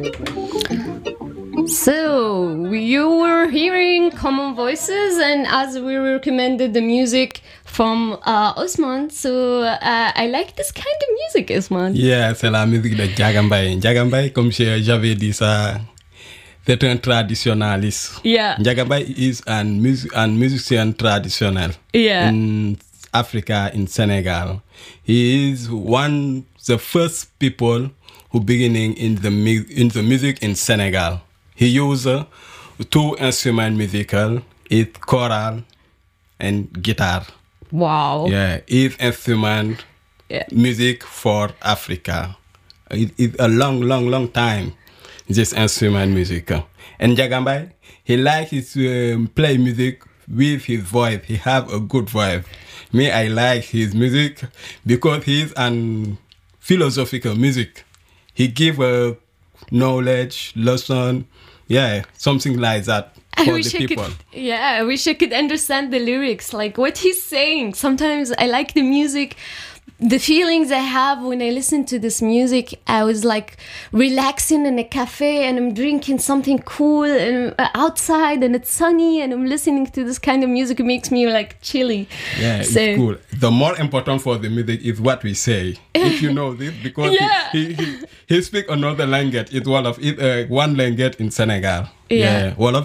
So you were hearing Common Voices, and as we recommended the music from Osman, so I like this kind of music, Osman. Yeah, c'est la musique de Ndiaga Mbaye. Ndiaga Mbaye, comme j'avais dit ça, c'est un traditionnaliste. Yeah. Ndiaga Mbaye is a musician traditional in Africa, in Senegal. He is the first people who beginning in the music in Senegal. He used 2 instruments musical, it's choral and guitar. Wow. Yeah, each instrument music for Africa. It's a long time, this instrument music. And Ndiaga Mbaye, he likes to play music with his voice. He have a good voice. Me, I like his music because he's an philosophical music. He give a knowledge, lesson, something like that for the people. I wish I could understand the lyrics, like what he's saying. Sometimes I like the music, the feelings I have when I listen to this music. I was like relaxing in a cafe and I'm drinking something cool and outside and it's sunny and I'm listening to this kind of music. It makes me like chilly. Yeah, it's cool. The more important for the music is what we say. If you know this, because he speak another language. It's one language in Senegal. Wolof